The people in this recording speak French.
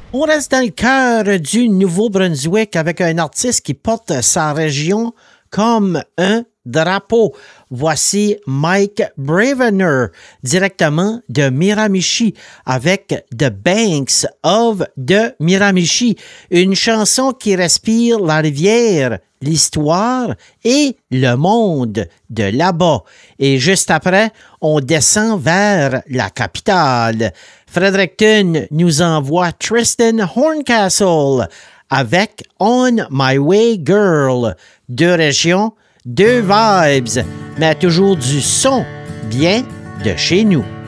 On reste dans le cœur du Nouveau-Brunswick avec un artiste qui porte sa région comme un drapeau. Voici Mike Bravener, directement de Miramichi, avec The Banks of the Miramichi, une chanson qui respire la rivière, l'histoire et le monde de là-bas. Et juste après, on descend vers la capitale. Fredericton nous envoie Tristan Horncastle avec On My Way Girl. Deux régions, deux vibes, mais toujours du son bien de chez nous.